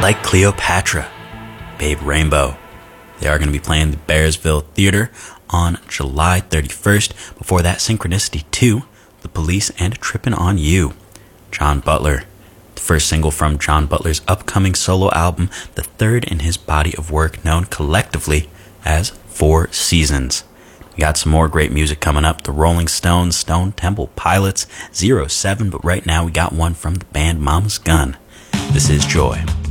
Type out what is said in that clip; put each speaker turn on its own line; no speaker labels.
Like Cleopatra, Babe Rainbow. They are going to be playing the Bearsville Theater on July 31st. Before that, Synchronicity 2, The Police, and Trippin' on You. John Butler, the first single from John Butler's upcoming solo album, the third in his body of work known collectively as Four Seasons. We got some more great music coming up. The Rolling Stones, Stone Temple Pilots, 07, but right now we got one from the band Mama's Gun. This is Joy.